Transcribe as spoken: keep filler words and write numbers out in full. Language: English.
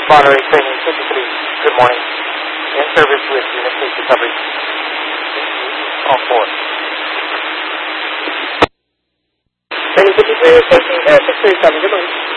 Monterey Training fifty-three, good morning. In service with unit six recovery. On board. Training fifty-three, taking uh, six thirty-seven, good morning.